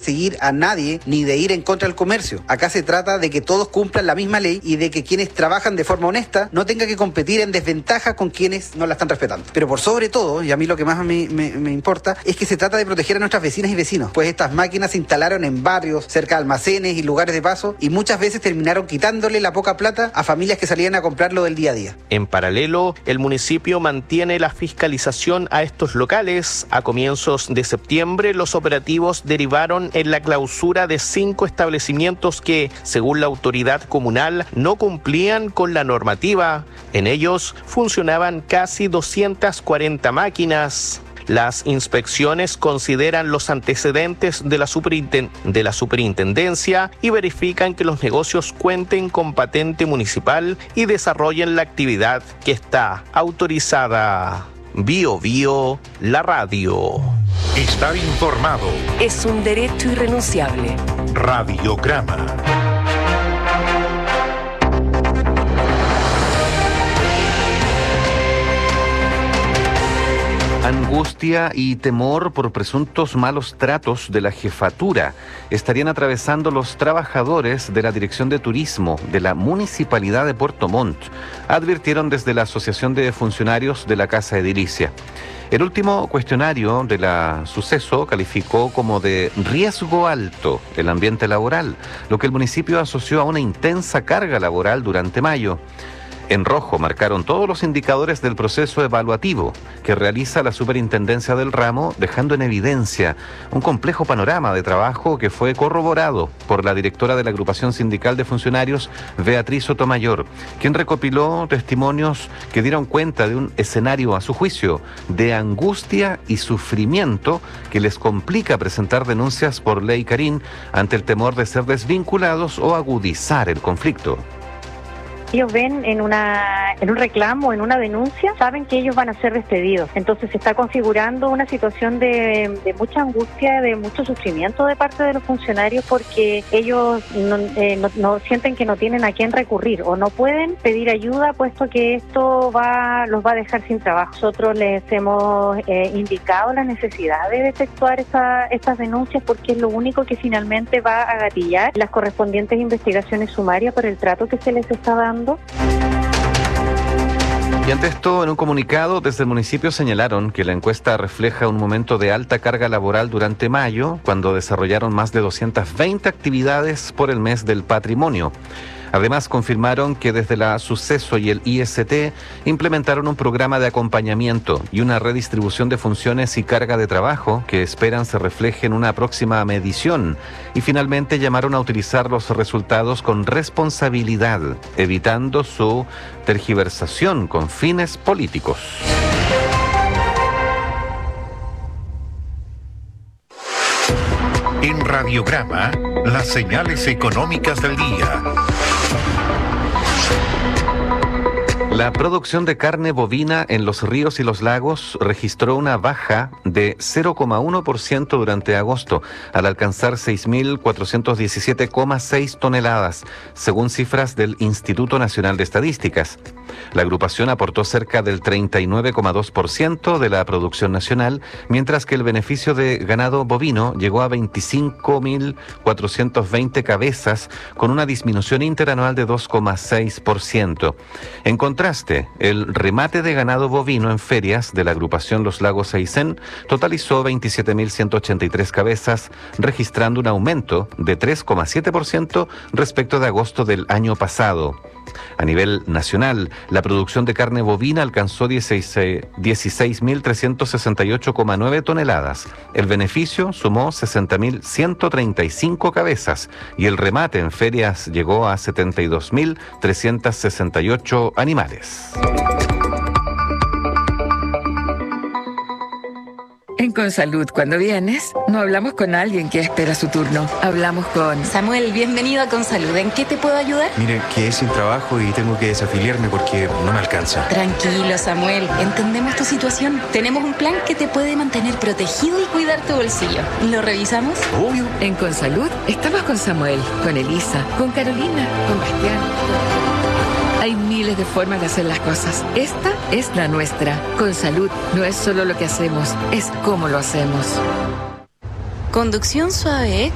perseguir a nadie ni de ir en contra del comercio. Acá se trata de que todos cumplan la misma ley y de que quienes trabajan de forma honesta no tengan que competir en desventaja con quienes no la están respetando. Pero por sobre todo, y a mí lo que más me importa, es que se trata de proteger a nuestras vecinas y vecinos, pues estas máquinas se instalaron en barrios, cerca de almacenes y lugares de paso, y muchas veces terminaron quitándole la poca plata a familias que salían a comprarlo del día a día. En paralelo, el municipio mantiene la fiscalización a estos locales. A comienzos de septiembre, los operativos derivaron en la clausura de 5 establecimientos que, según la autoridad comunal, no cumplían con la normativa. En ellos funcionaban casi 240 máquinas. Las inspecciones consideran los antecedentes de la superintendencia y verifican que los negocios cuenten con patente municipal y desarrollen la actividad que está autorizada. Bio Bio, la radio. Estar informado es un derecho irrenunciable. Radiograma. Angustia y temor por presuntos malos tratos de la jefatura estarían atravesando los trabajadores de la Dirección de Turismo de la Municipalidad de Puerto Montt, advirtieron desde la Asociación de Funcionarios de la Casa Edilicia. El último cuestionario de la suceso calificó como de riesgo alto el ambiente laboral, lo que el municipio asoció a una intensa carga laboral durante mayo. En rojo marcaron todos los indicadores del proceso evaluativo que realiza la Superintendencia del ramo, dejando en evidencia un complejo panorama de trabajo que fue corroborado por la directora de la Agrupación Sindical de Funcionarios, Beatriz Sotomayor, quien recopiló testimonios que dieron cuenta de un escenario, a su juicio, de angustia y sufrimiento que les complica presentar denuncias por ley Carín ante el temor de ser desvinculados o agudizar el conflicto. Ellos ven en un reclamo, en una denuncia, saben que ellos van a ser despedidos. Entonces se está configurando una situación de mucha angustia, de mucho sufrimiento de parte de los funcionarios porque ellos no sienten que no tienen a quién recurrir o no pueden pedir ayuda puesto que esto los va a dejar sin trabajo. Nosotros les hemos indicado la necesidad de efectuar estas denuncias porque es lo único que finalmente va a gatillar las correspondientes investigaciones sumarias por el trato que se les está dando. Y ante esto, en un comunicado desde el municipio señalaron que la encuesta refleja un momento de alta carga laboral durante mayo, cuando desarrollaron más de 220 actividades por el mes del patrimonio. Además, confirmaron que desde la Suceso y el IST implementaron un programa de acompañamiento y una redistribución de funciones y carga de trabajo que esperan se refleje en una próxima medición. Y finalmente llamaron a utilizar los resultados con responsabilidad, evitando su tergiversación con fines políticos. En Radiograma, las señales económicas del día. La producción de carne bovina en los ríos y los lagos registró una baja de 0,1% durante agosto, al alcanzar 6.417,6 toneladas, según cifras del Instituto Nacional de Estadísticas. La agrupación aportó cerca del 39,2% de la producción nacional, mientras que el beneficio de ganado bovino llegó a 25.420 cabezas, con una disminución interanual de 2,6%. En contraste, el remate de ganado bovino en ferias de la agrupación Los Lagos Aysén totalizó 27.183 cabezas, registrando un aumento de 3,7% respecto de agosto del año pasado. A nivel nacional, la producción de carne bovina alcanzó 16.368,9 toneladas. El beneficio sumó 60.135 cabezas y el remate en ferias llegó a 72.368 animales. En Consalud, cuando vienes, no hablamos con alguien que espera su turno. Hablamos con... Samuel, bienvenido a Consalud. ¿En qué te puedo ayudar? Mire, quedé sin trabajo y tengo que desafiliarme porque no me alcanza. Tranquilo, Samuel. Entendemos tu situación. Tenemos un plan que te puede mantener protegido y cuidar tu bolsillo. ¿Lo revisamos? Obvio. En Consalud, estamos con Samuel, con Elisa, con Carolina, con Bastián. Hay miles de formas de hacer las cosas. Esta es la nuestra. Consalud no es solo lo que hacemos, es cómo lo hacemos. Conducción suave, ¿eh?